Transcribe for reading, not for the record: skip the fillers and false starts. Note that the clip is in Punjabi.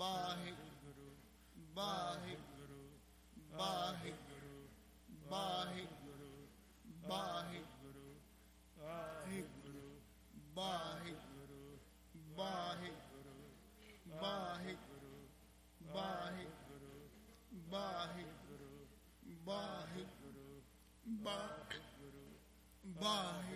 ਵਾਹਿਗੁਰੂ ਵਾਹਿਗੁਰੂ ਵਾਹਿਗੁਰੂ ਵਾਹਿਗੁਰੂ ਵਾਹਿਗੁਰੂ ਵਾਹਿਗੁਰੂ ਵਾਹਿਗੁਰੂ ਵਾਹਿਗੁਰੂ ਵਾਹਿਗੁਰੂ ਵਾਹਿਗੁਰੂ ਵਾਹਿਗੁਰੂ ਵਾਹਿਗੁਰੂ ਵਾਹਿਗੁਰੂ ਵਾਹਿਗੁਰੂ